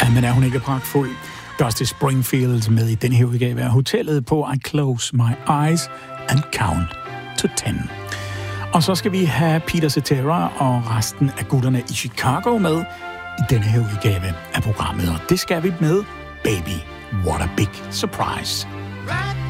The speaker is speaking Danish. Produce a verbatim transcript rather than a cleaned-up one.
Ja, men er hun ikke pragtfuld? Dusty Springfield med i den her udgave af Hotellet på I Close My Eyes and Count to Ten. Og så skal vi have Peter Cetera og resten af gutterne i Chicago med i denne her udgave af programmet. Og det skal vi med Baby, What a Big Surprise.